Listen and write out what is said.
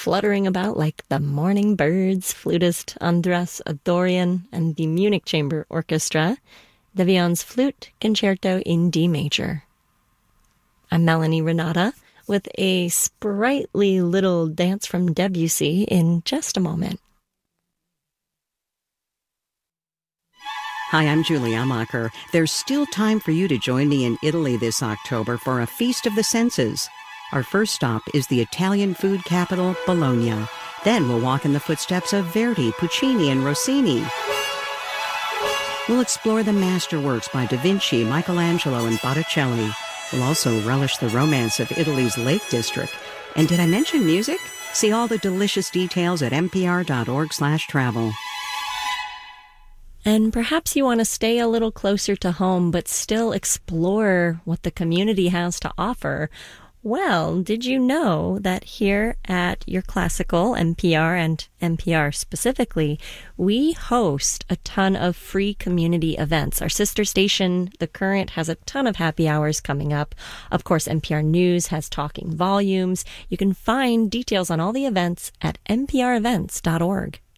fluttering about like the morning birds, flutist Andras Adorian and the Munich Chamber Orchestra, Devian's Flute Concerto in D major. I'm Melanie Renata with a sprightly little dance from Debussy in just a moment. Hi, I'm Julie Amacher. There's still time for you to join me in Italy this October for a Feast of the Senses. Our first stop is the Italian food capital, Bologna. Then we'll walk in the footsteps of Verdi, Puccini, and Rossini. We'll explore the masterworks by Da Vinci, Michelangelo, and Botticelli. We'll also relish the romance of Italy's Lake District. And did I mention music? See all the delicious details at npr.org/travel. And perhaps you want to stay a little closer to home, but still explore what the community has to offer. Well, did you know that here at Your Classical, NPR, and NPR specifically, we host a ton of free community events. Our sister station, The Current, has a ton of happy hours coming up. Of course, NPR News has Talking Volumes. You can find details on all the events at nprevents.org.